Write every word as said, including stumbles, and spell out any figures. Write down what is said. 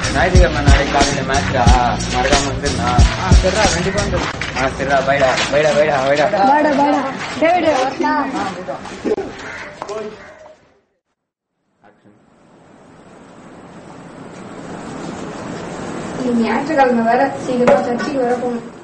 ஞாயிற்றுக்கிழமை நாளைக்கு காலையில மேட்ச்டா, மறக்காம வந்துருந்தா. ஆ சரிடா, கண்டிப்பா வந்துடும். ஆ சரிடா, பைடா பைடா பைடா பைடா பைடா பைடா டேவிட் வரட்டா. ஞாயிற்றுக்கிழமை வேற சீக்கிரமா சர்ச்சுக்கு வர போகணும்.